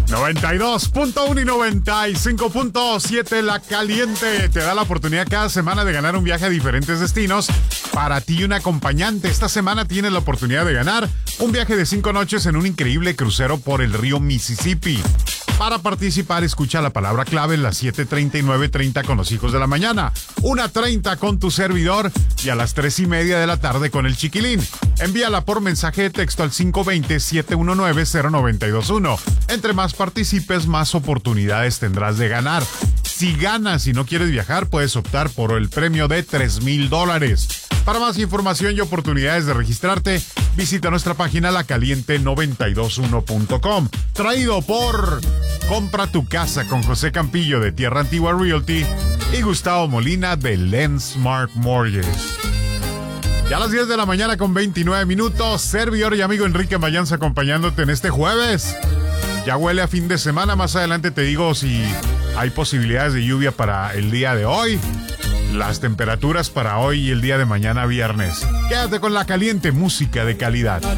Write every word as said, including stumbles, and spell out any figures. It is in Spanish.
noventa y dos punto uno y noventa y cinco punto siete La Caliente te da la oportunidad cada semana de ganar un viaje a diferentes destinos para ti y un acompañante. Esta semana tienes la oportunidad de ganar un viaje de cinco noches en un increíble crucero por el río Mississippi. Para participar, escucha la palabra clave en las siete treinta y nueve treinta con los hijos de la mañana, una treinta con tu servidor y a las tres y media de la tarde con el chiquilín. Envíala por mensaje de texto al cinco dos cero, siete uno nueve, cero nueve dos uno. Entre más participes, más oportunidades tendrás de ganar. Si ganas y no quieres viajar, puedes optar por el premio de tres mil dólares. Para más información y oportunidades de registrarte, visita nuestra página la caliente noventa y dos uno punto com. Traído por Compra tu casa con José Campillo de Tierra Antigua Realty y Gustavo Molina de Lensmark Mortgage. Ya a las diez de la mañana con veintinueve minutos, servidor y amigo Enrique Mayanza acompañándote en este jueves. Ya huele a fin de semana, más adelante te digo si hay posibilidades de lluvia para el día de hoy. Las temperaturas para hoy y el día de mañana viernes. Quédate con La Caliente, música de calidad.